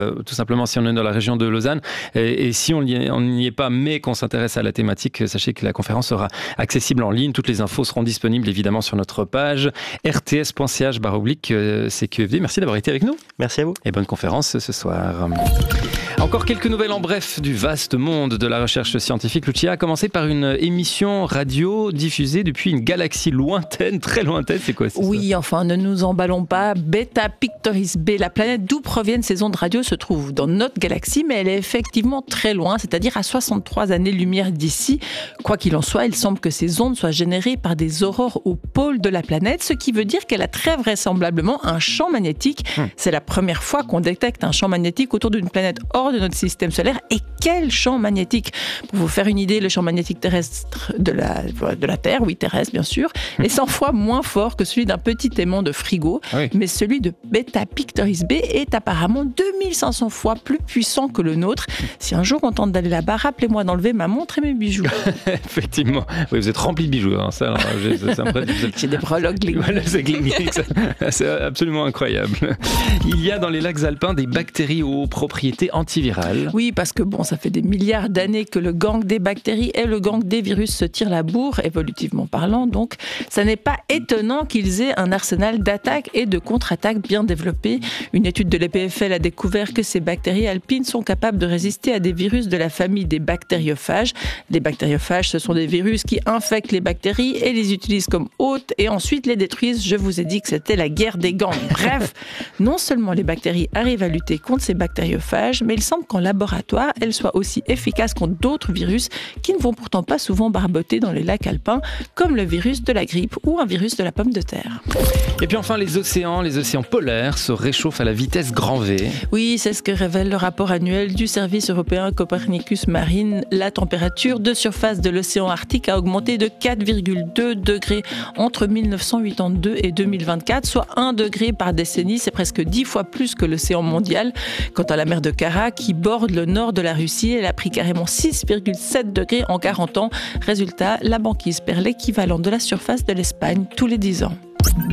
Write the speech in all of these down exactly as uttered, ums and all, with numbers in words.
Euh, tout simplement si on est dans la région de Lausanne. Et, et si on n'y est pas, mais qu'on s'intéresse à la thématique, sachez que la conférence sera accessible en ligne. Toutes les infos seront disponibles évidemment sur notre page r t s point c h barre oblique C Q F D. Merci d'avoir été avec nous. Merci à vous. Et bonne conférence ce soir. Encore quelques nouvelles en bref du vaste monde de la recherche scientifique. Lucia a commencé par une émission radio diffusée depuis une galaxie lointaine, très lointaine. C'est quoi c'est Oui, ça enfin, ne nous emballons pas. Beta Pictoris B, la planète d'où proviennent ces ondes radio, se trouve dans notre galaxie, mais elle est effectivement très loin, c'est-à-dire à soixante-trois années-lumière d'ici. Quoi qu'il en soit, il semble que ces ondes soient générées par des aurores au pôle de la planète, ce qui veut dire qu'elle a très vraisemblablement un champ magnétique. Hum. C'est la première fois qu'on détecte un champ magnétique autour d'une planète hors de notre système solaire. Et quel champ magnétique! Pour vous faire une idée, le champ magnétique terrestre de la, de la Terre, oui terrestre bien sûr, est cent fois moins fort que celui d'un petit aimant de frigo. Oui. Mais celui de Beta Pictoris B est apparemment deux mille cinq cents fois plus puissant que le nôtre. Si un jour on tente d'aller là-bas, rappelez-moi d'enlever ma montre et mes bijoux. Effectivement, oui, vous êtes rempli de bijoux. Hein, ça, alors, j'ai, ça, ça j'ai des breloques gling. Voilà, c'est gling c'est absolument incroyable. Il y a dans les lacs alpins des bactéries aux propriétés antivirales. Oui, parce que bon, ça fait des milliards d'années que le gang des bactéries et le gang des virus se tirent la bourre, évolutivement parlant. Donc, ça n'est pas étonnant qu'ils aient un arsenal d'attaques et de contre-attaques bien développé. Une étude de l'E P F L a découvert que ces bactéries alpines sont capables de résister à des virus de la famille des bactériophages. Les bactériophages, ce sont des virus qui infectent les bactéries et les utilisent comme hôtes et ensuite les détruisent. Je vous ai dit que c'était la guerre des gangs. Bref, non seulement les bactéries arrivent à lutter contre ces bactériophages, mais il semble qu'en laboratoire, elles soient aussi efficaces contre d'autres virus qui ne vont pourtant pas souvent barboter dans les lacs alpins, comme le virus de la grippe ou un virus de la pomme de terre. Et puis enfin, les océans, les océans polaires se réchauffent à la vitesse grand V. Oui, c'est ce que révèle le rapport annuel du service européen Copernicus Marine. La température de surface de l'océan Arctique a augmenté de quatre virgule deux degrés entre mille neuf cent quatre-vingt-deux et deux mille vingt-quatre, soit un degré par décennie. C'est presque dix fois plus que l'océan mondial. Quant à la mer de Kara, qui borde le nord de la Russie, elle a pris carrément six virgule sept degrés en quarante ans. Résultat, la banquise perd l'équivalent de la surface de l'Espagne tous les dix ans.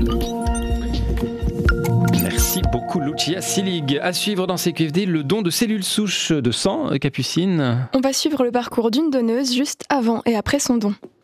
Merci beaucoup Lucia Silig. À suivre dans C Q F D, le don de cellules souches de sang, Capucine. On va suivre le parcours d'une donneuse juste avant et après son don.